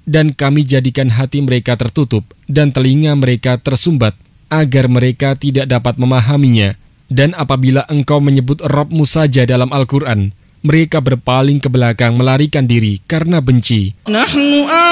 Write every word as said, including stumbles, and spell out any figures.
dan kami jadikan hati mereka tertutup dan telinga mereka tersumbat, agar mereka tidak dapat memahaminya. Dan apabila engkau menyebut Rabb-Mu saja dalam Al-Quran, mereka berpaling ke belakang melarikan diri karena benci.